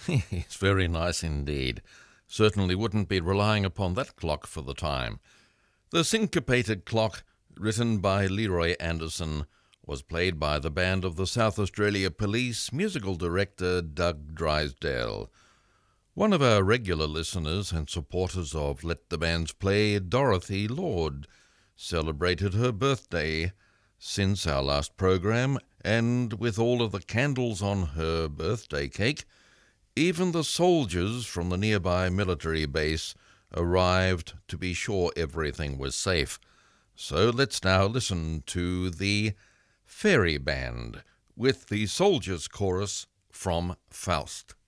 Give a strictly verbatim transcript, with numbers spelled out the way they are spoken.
It's very nice indeed. Certainly wouldn't be relying upon that clock for the time. The syncopated clock, written by Leroy Anderson, was played by the band of the South Australia Police musical director Doug Drysdale. One of our regular listeners and supporters of Let the Bands Play, Dorothy Lord, celebrated her birthday since our last program, and with all of the candles on her birthday cake, even the soldiers from the nearby military base arrived to be sure everything was safe. So let's now listen to the Fairy Band with the Soldiers Chorus from Faust.